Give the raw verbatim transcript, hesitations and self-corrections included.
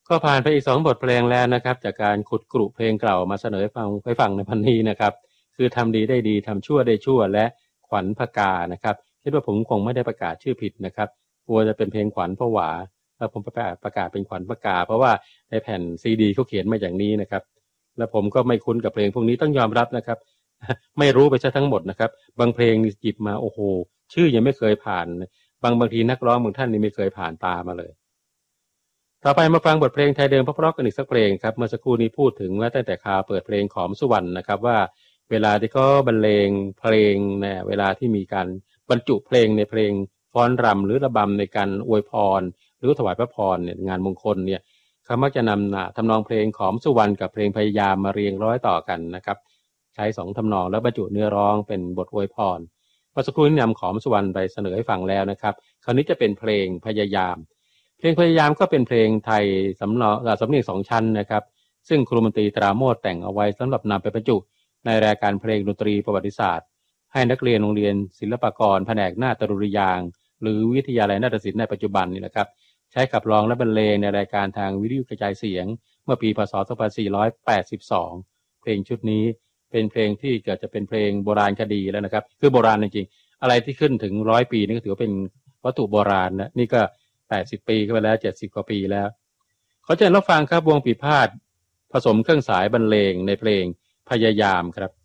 ก็ผ่านไปอีกสองบทเพลงแล้วนะครับจากการขุดกรุเพลงเก่ามาเสนอให้ฟังให้ฟังในวันนี้นะครับคือทำดีได้ดีทำชั่วได้ชั่วและขวัญผกานะครับคิดว่าผมคงไม่ได้ประกาศชื่อผิดนะครับกลัวจะเป็นเพลงขวัญผวาแล้วผมประกาศประกาศเป็นขวัญผกาเพราะว่าในแผ่นซีดีเขาเขียนมาอย่างนี้นะครับแล้วผมก็ไม่คุ้นกับเพลงพวกนี้ต้องยอมรับนะครับไม่รู้ไปซะทั้งหมดนะครับบางเพลงหยิบมาโอ้โหชื่อยังไม่เคยผ่านบางบางทีนักร้องบางท่านนี่ไม่เคยผ่านตามาเลยต่อไปมาฟังบทเพลงไทยเดิมเพราะๆกันอีกสักเพลงครับเมื่อสักครู่นี้พูดถึงว่าตั้งแต่คราวเปิดเพลงขอมสุวรรณนะครับว่าเวลาที่เขาบรรเลงเพลงเนี่ยเวลาที่มีการบรรจุเพลงในเพลงฟ้อนรำหรือระบำในการอวยพรหรือถวายพระพรเนี่ยงานมงคลเนี่ยเขามักจะนำทำนองเพลงขอมสุวรรณกับเพลงพยายามมาเรียงร้อยต่อกันนะครับใช้สองทำนองแล้วบรรจุเนื้อร้องเป็นบทอวยพรเมื่อสักครู่นี้นำขอมสุวรรณไปเสนอให้ฟังแล้วนะครับคราวนี้จะเป็นเพลงพยายามเพลงพยายามก็เป็นเพลงไทยสำเนาสำเนียงสองชั้นนะครับซึ่งครูมนตรีตราโมทแต่งเอาไว้สำหรับนำไปบรรจุในรายการเพลงดนตรีประวัติศาสตร์ให้นักเรียนโรงเรียนศิลปากรแผนกนาฏดุริยางค์หรือวิทยาลัยนาฏศิลป์ในปัจจุบันนี่นะครับใช้ขับร้องและบรรเลงในรายการทางวิทยุกระจายเสียงเมื่อปีพ.ศ. สองพันสี่ร้อยแปดสิบสองเพลงชุดนี้เป็นเพลงที่เกิดจะเป็นเพลงโบราณคดีแล้วนะครับคือโบราณจริงๆอะไรที่ขึ้นถึงร้อยปีนี่ก็ถือว่าเป็นวัตถุโบราณนะนี่ก็แปดสิบปีก็ไปแล้วเจ็ดสิบกว่าปีแล้วขอเชิญรับฟังครับวงปีพาทย์ผสมเครื่องสายบรรเลงในเพลงพยายามครับ